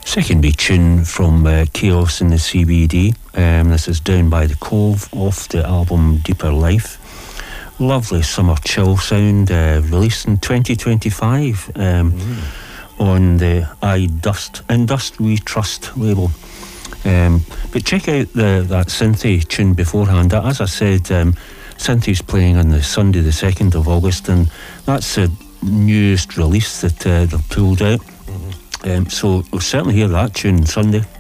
Second wee tune from Chaos in the CBD. This is Down by the Cove off the album Deeper Life. Lovely summer chill sound, released in 2025 on the Dust We Trust label. But check out that Synthy tune beforehand. As I said, Synthy's playing on the Sunday the 2nd of August, and that's the newest release that they've pulled out. So we'll certainly hear that tune Sunday.